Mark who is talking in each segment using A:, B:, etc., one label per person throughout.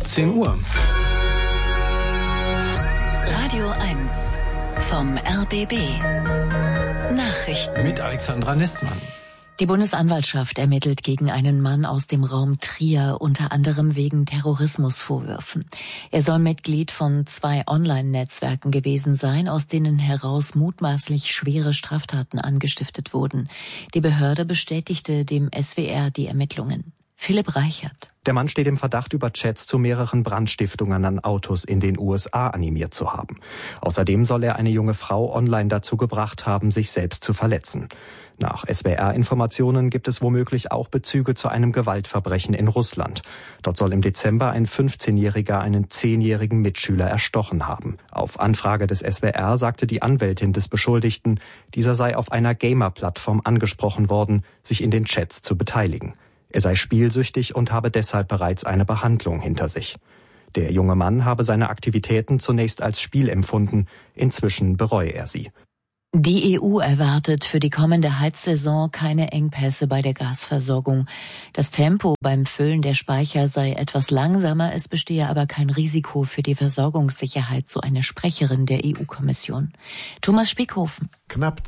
A: 17 Uhr.
B: Radio 1 vom RBB. Nachrichten
A: Mit Alexandra Nestmann.
B: Die Bundesanwaltschaft ermittelt gegen einen Mann aus dem Raum Trier, unter anderem wegen Terrorismusvorwürfen. Er soll Mitglied von 2 Online-Netzwerken gewesen sein, aus denen heraus mutmaßlich schwere Straftaten angestiftet wurden. Die Behörde bestätigte dem SWR die Ermittlungen. Philipp Reichert.
C: Der Mann steht im Verdacht, über Chats zu mehreren Brandstiftungen an Autos in den USA animiert zu haben. Außerdem soll er eine junge Frau online dazu gebracht haben, sich selbst zu verletzen. Nach SWR-Informationen gibt es womöglich auch Bezüge zu einem Gewaltverbrechen in Russland. Dort soll im Dezember ein 15-Jähriger einen 10-jährigen Mitschüler erstochen haben. Auf Anfrage des SWR sagte die Anwältin des Beschuldigten, dieser sei auf einer Gamer-Plattform angesprochen worden, sich in den Chats zu beteiligen. Er sei spielsüchtig und habe deshalb bereits eine Behandlung hinter sich. Der junge Mann habe seine Aktivitäten zunächst als Spiel empfunden, inzwischen bereue er sie.
B: Die EU erwartet für die kommende Heizsaison keine Engpässe bei der Gasversorgung. Das Tempo beim Füllen der Speicher sei etwas langsamer, es bestehe aber kein Risiko für die Versorgungssicherheit, so eine Sprecherin der EU-Kommission. Thomas Spiekhofen.
D: Knapp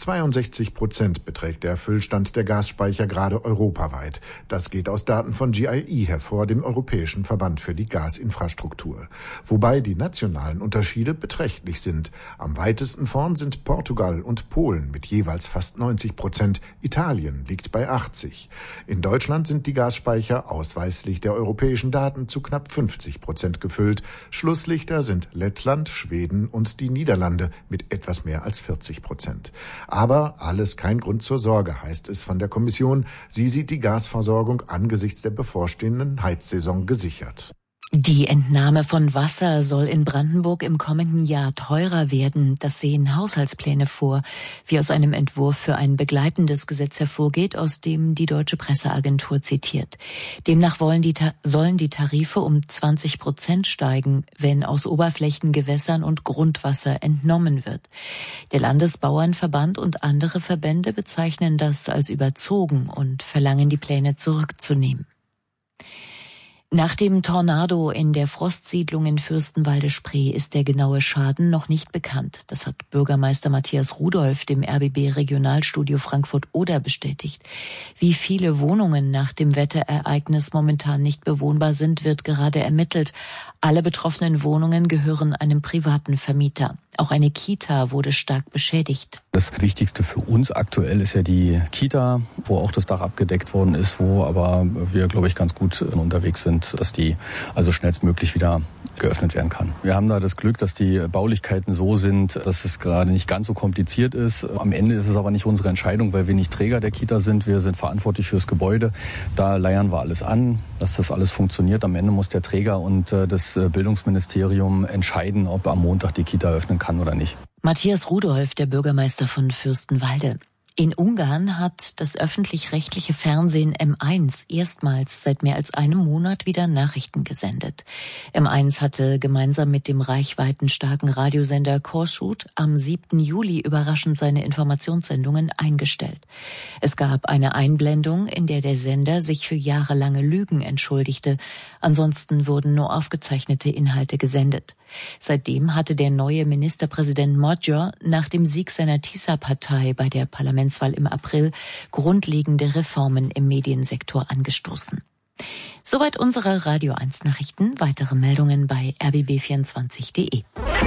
D: 62% beträgt der Füllstand der Gasspeicher gerade europaweit. Das geht aus Daten von GIE hervor, dem Europäischen Verband für die Gasinfrastruktur. Wobei die nationalen Unterschiede beträchtlich sind. Am weitesten vorn sind Portugal und Polen mit jeweils fast 90%. Italien liegt bei 80%. In Deutschland sind die Gasspeicher ausweislich der europäischen Daten zu knapp 50% gefüllt. Schlusslichter sind Lettland, Schweden und die Niederlande mit etwas mehr als 40%. Aber alles kein Grund zur Sorge, heißt es von der Kommission. Sie sieht die Gasversorgung angesichts der bevorstehenden Heizsaison gesichert.
B: Die Entnahme von Wasser soll in Brandenburg im kommenden Jahr teurer werden. Das sehen Haushaltspläne vor, wie aus einem Entwurf für ein begleitendes Gesetz hervorgeht, aus dem die Deutsche Presseagentur zitiert. Demnach sollen die Tarife um 20% steigen, wenn aus Oberflächengewässern und Grundwasser entnommen wird. Der Landesbauernverband und andere Verbände bezeichnen das als überzogen und verlangen, die Pläne zurückzunehmen. Nach dem Tornado in der Frostsiedlung in Fürstenwalde-Spree ist der genaue Schaden noch nicht bekannt. Das hat Bürgermeister Matthias Rudolph dem RBB Regionalstudio Frankfurt-Oder bestätigt. Wie viele Wohnungen nach dem Wetterereignis momentan nicht bewohnbar sind, wird gerade ermittelt. Alle betroffenen Wohnungen gehören einem privaten Vermieter. Auch eine Kita wurde stark beschädigt.
E: Das Wichtigste für uns aktuell ist ja die Kita, wo auch das Dach abgedeckt worden ist, wo aber wir, glaube ich, ganz gut unterwegs sind, dass die also schnellstmöglich wieder geöffnet werden kann. Wir haben da das Glück, dass die Baulichkeiten so sind, dass es gerade nicht ganz so kompliziert ist. Am Ende ist es aber nicht unsere Entscheidung, weil wir nicht Träger der Kita sind. Wir sind verantwortlich fürs Gebäude. Da leiern wir alles an, dass das alles funktioniert. Am Ende muss der Träger und das Bildungsministerium entscheiden, ob am Montag die Kita öffnen kann oder nicht.
B: Matthias Rudolph, der Bürgermeister von Fürstenwalde. In Ungarn hat das öffentlich-rechtliche Fernsehen M1 erstmals seit mehr als einem Monat wieder Nachrichten gesendet. M1 hatte gemeinsam mit dem reichweitenstarken Radiosender Kossuth am 7. Juli überraschend seine Informationssendungen eingestellt. Es gab eine Einblendung, in der der Sender sich für jahrelange Lügen entschuldigte. Ansonsten wurden nur aufgezeichnete Inhalte gesendet. Seitdem hatte der neue Ministerpräsident Magyar nach dem Sieg seiner TISA-Partei bei der Parlamentswahl im April grundlegende Reformen im Mediensektor angestoßen. Soweit unsere Radio 1 Nachrichten. Weitere Meldungen bei rbb24.de.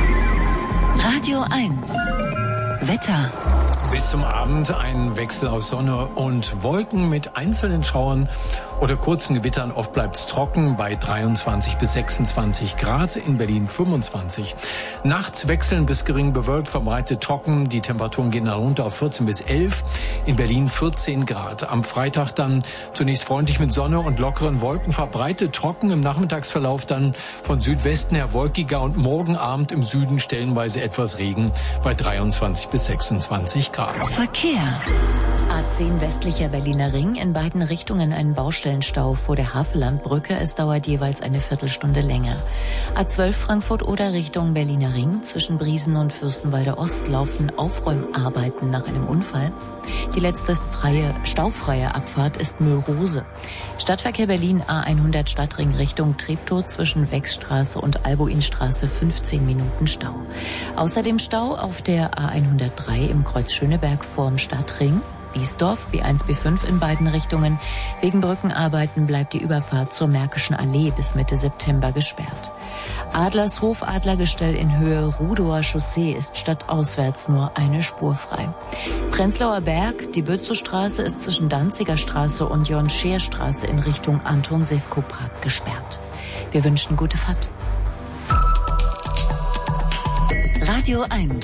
B: Radio 1 Wetter.
A: Bis zum Abend ein Wechsel aus Sonne und Wolken mit einzelnen Schauern oder kurzen Gewittern. Oft bleibt es trocken bei 23 bis 26 Grad, in Berlin 25. Nachts wechseln bis gering bewölkt, verbreitet trocken. Die Temperaturen gehen dann runter auf 14 bis 11, in Berlin 14 Grad. Am Freitag dann zunächst freundlich mit Sonne und lockeren Wolken, verbreitet trocken. Im Nachmittagsverlauf dann von Südwesten her wolkiger und morgen Abend im Süden stellenweise etwas Regen bei 23 bis 26 Grad.
B: Verkehr. A10 westlicher Berliner Ring, in beiden Richtungen ein Baustellenplatz Tankstellenstau vor der Havellandbrücke. Es dauert jeweils eine Viertelstunde länger. A12 Frankfurt-Oder Richtung Berliner Ring. Zwischen Briesen und Fürstenwalde Ost laufen Aufräumarbeiten nach einem Unfall. Die letzte staufreie Abfahrt ist Mühlrose. Stadtverkehr Berlin A100 Stadtring Richtung Treptow zwischen Wechsstraße und Albuinstraße 15 Minuten Stau. Außerdem Stau auf der A103 im Kreuz Schöneberg vorm Stadtring. Biesdorf, B1, B5 in beiden Richtungen. Wegen Brückenarbeiten bleibt die Überfahrt zur Märkischen Allee bis Mitte September gesperrt. Adlershof Adlergestell in Höhe Rudower Chaussee ist stadtauswärts nur eine Spur frei. Prenzlauer Berg, die Bötzowstraße ist zwischen Danziger Straße und John-Scheer-Straße in Richtung Anton-Sewko-Park gesperrt. Wir wünschen gute Fahrt.
F: Radio 1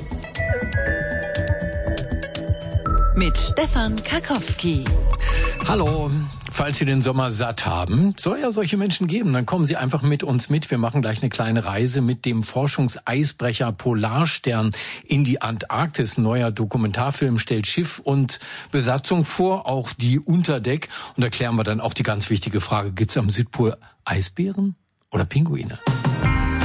F: mit Stefan Karkowski.
A: Hallo, falls Sie den Sommer satt haben, soll ja solche Menschen geben, dann kommen Sie einfach mit uns mit. Wir machen gleich eine kleine Reise mit dem Forschungseisbrecher Polarstern in die Antarktis. Ein neuer Dokumentarfilm stellt Schiff und Besatzung vor, auch die unter Deck. Und da klären wir dann auch die ganz wichtige Frage, gibt's am Südpol Eisbären oder Pinguine?